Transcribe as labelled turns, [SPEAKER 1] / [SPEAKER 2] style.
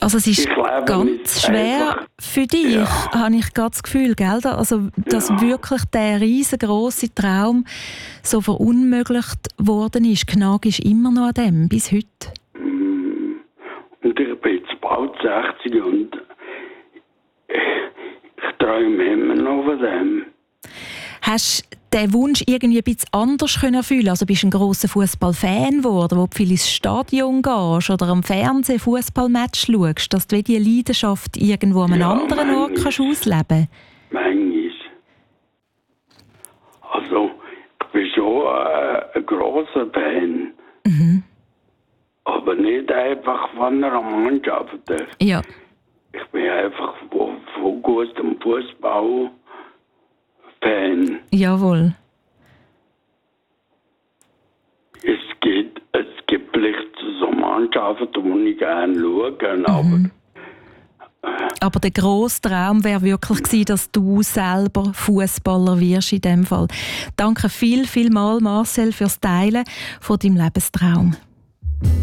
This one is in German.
[SPEAKER 1] Also es ist ganz schwer für dich, habe ich gerade das Gefühl, gell? Also, dass wirklich der riesengroße Traum so verunmöglicht worden ist. Gnagst immer noch an dem, bis heute?
[SPEAKER 2] Und ich bin jetzt bald 60 und ich träume immer noch von dem.
[SPEAKER 1] Hast du den Wunsch irgendwie ein bisschen anders erfüllen? Also bist du ein grosser Fußballfan geworden, wo du viel ins Stadion gehst oder am Fernsehen Fußballmatch schaust, dass du diese Leidenschaft irgendwo an einem anderen Ort kannst ausleben kannst?
[SPEAKER 2] Manchmal. Also, ich bin schon ein grosser Fan. Aber nicht einfach von einer Mannschaft.
[SPEAKER 1] Ja.
[SPEAKER 2] Ich bin einfach von gutem Fußball Fan.
[SPEAKER 1] Jawohl.
[SPEAKER 2] Es gibt vielleicht so Mannschaften, die ich gerne schaue,
[SPEAKER 1] aber der grosse Traum wäre wirklich gewesen, dass du selber Fußballer wirst in dem Fall. Danke viel mal, Marcel, fürs Teilen von deinem Lebenstraum.